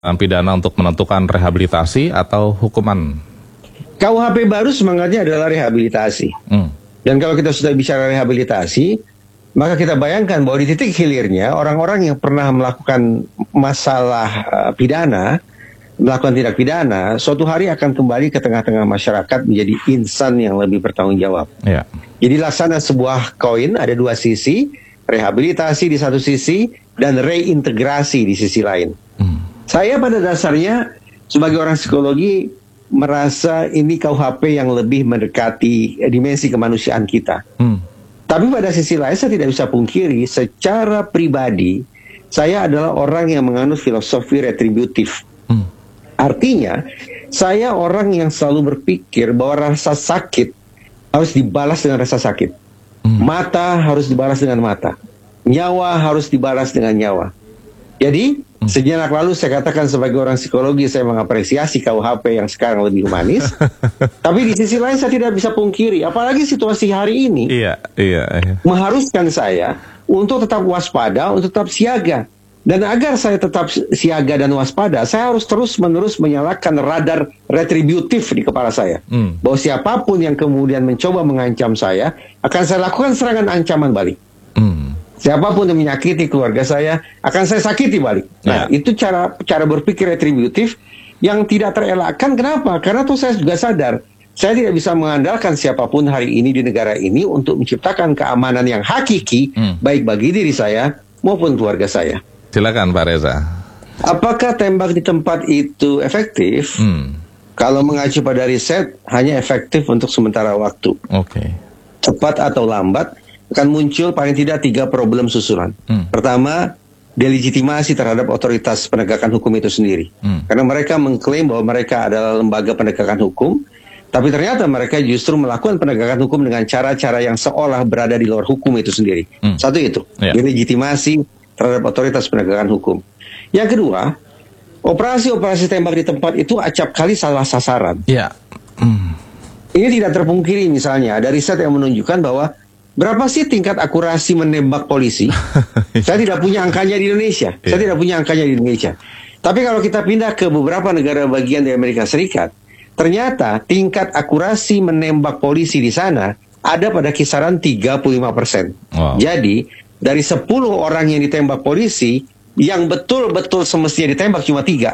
pidana untuk menentukan rehabilitasi atau hukuman? KUHP baru semangatnya adalah rehabilitasi. Dan kalau kita sudah bicara rehabilitasi, maka kita bayangkan bahwa di titik hilirnya orang-orang yang pernah melakukan masalah pidana, melakukan tindak pidana, suatu hari akan kembali ke tengah-tengah masyarakat menjadi insan yang lebih bertanggung jawab. Ya. Jadi laksana sebuah koin ada dua sisi, rehabilitasi di satu sisi dan reintegrasi di sisi lain. Saya pada dasarnya sebagai orang psikologi merasa ini KUHP yang lebih mendekati dimensi kemanusiaan kita. Tapi pada sisi lain saya tidak bisa pungkiri, secara pribadi saya adalah orang yang menganut filosofi retributif. Artinya saya orang yang selalu berpikir bahwa rasa sakit harus dibalas dengan rasa sakit. Mata harus dibalas dengan mata. Nyawa harus dibalas dengan nyawa. Jadi sejenak lalu saya katakan sebagai orang psikologi saya mengapresiasi KUHP yang sekarang lebih humanis. Tapi di sisi lain saya tidak bisa pungkiri, apalagi situasi hari ini mengharuskan saya untuk tetap waspada, untuk tetap siaga. Dan agar saya tetap siaga dan waspada, saya harus terus-menerus menyalakan radar retributif di kepala saya. Bahwa siapapun yang kemudian mencoba mengancam saya, akan saya lakukan serangan ancaman balik. Siapapun yang menyakiti keluarga saya, akan saya sakiti balik. Nah, itu cara berpikir retributif yang tidak terelakkan. Kenapa? Karena tuh saya juga sadar, saya tidak bisa mengandalkan siapapun hari ini di negara ini untuk menciptakan keamanan yang hakiki, baik bagi diri saya maupun keluarga saya. Silakan Pak Reza. Apakah tembak di tempat itu efektif? Kalau mengacu pada riset, hanya efektif untuk sementara waktu. Cepat atau lambat, akan muncul paling tidak 3 problem susulan. Pertama, delegitimasi terhadap otoritas penegakan hukum itu sendiri. Karena mereka mengklaim bahwa mereka adalah lembaga penegakan hukum, tapi ternyata mereka justru melakukan penegakan hukum dengan cara-cara yang seolah berada di luar hukum itu sendiri. Satu itu, delegitimasi terhadap otoritas penegakan hukum. Yang kedua, operasi-operasi tembak di tempat itu acap kali salah sasaran. Ini tidak terpungkiri misalnya, ada riset yang menunjukkan bahwa berapa sih tingkat akurasi menembak polisi? Saya tidak punya angkanya di Indonesia. Tapi kalau kita pindah ke beberapa negara bagian di Amerika Serikat, ternyata tingkat akurasi menembak polisi di sana ada pada kisaran 35%. Jadi, dari 10 orang yang ditembak polisi, yang betul-betul semestinya ditembak cuma 3.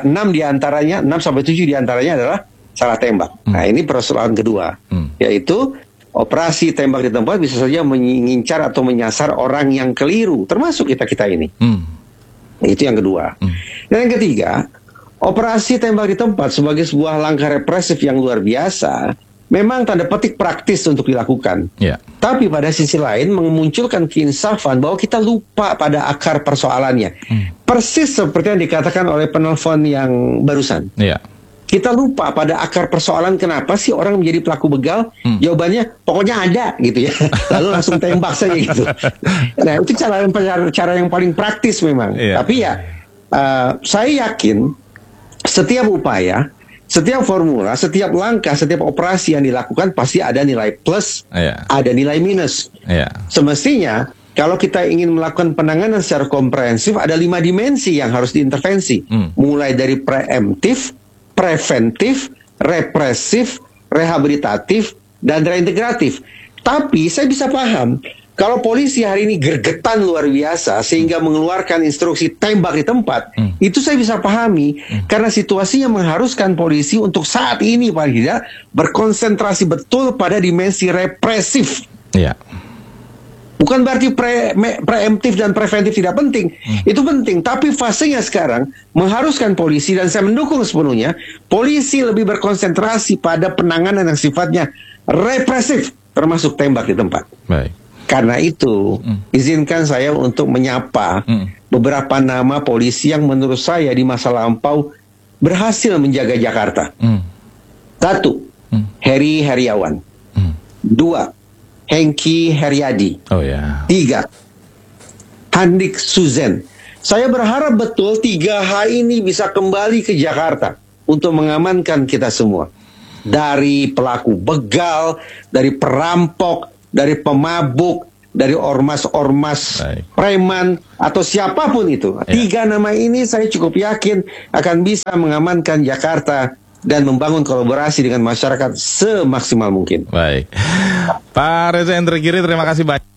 6-7 diantaranya adalah salah tembak. Nah, ini persoalan kedua, yaitu operasi tembak di tempat bisa saja mengincar atau menyasar orang yang keliru, termasuk kita-kita ini. Itu yang kedua. Dan yang ketiga, operasi tembak di tempat sebagai sebuah langkah represif yang luar biasa, memang tanda petik praktis untuk dilakukan. Tapi pada sisi lain memunculkan keinsafan bahwa kita lupa pada akar persoalannya. Persis seperti yang dikatakan oleh penelpon yang barusan. Kita lupa pada akar persoalan kenapa sih orang menjadi pelaku begal. Jawabannya pokoknya ada gitu ya. Lalu langsung tembak saja gitu. Nah, itu cara yang paling praktis memang. Tapi ya saya yakin setiap upaya, setiap formula, setiap langkah, setiap operasi yang dilakukan pasti ada nilai plus, ada nilai minus. Semestinya kalau kita ingin melakukan penanganan secara komprehensif, ada 5 dimensi yang harus diintervensi. Mulai dari preemptif, preventif, represif, rehabilitatif, dan reintegratif. Tapi saya bisa paham, kalau polisi hari ini gergetan luar biasa sehingga mengeluarkan instruksi tembak di tempat, itu saya bisa pahami, karena situasinya mengharuskan polisi untuk saat ini paling tidak berkonsentrasi betul pada dimensi represif. Bukan berarti preemptif dan preventif tidak penting. Itu penting, tapi fasenya sekarang mengharuskan polisi, dan saya mendukung sepenuhnya, polisi lebih berkonsentrasi pada penanganan yang sifatnya represif, termasuk tembak di tempat. Karena itu, izinkan saya untuk menyapa beberapa nama polisi yang menurut saya di masa lampau berhasil menjaga Jakarta. 1. Heri Heriawan. 2. Hengki Heriadi. 3. Handik Suzen. Saya berharap betul 3H ini bisa kembali ke Jakarta untuk mengamankan kita semua. Dari pelaku begal, dari perampok, dari pemabuk, dari ormas-ormas preman atau siapapun itu. Tiga nama ini saya cukup yakin akan bisa mengamankan Jakarta dan membangun kolaborasi dengan masyarakat semaksimal mungkin. Baik, Pak Reza Indragiri, terima kasih banyak.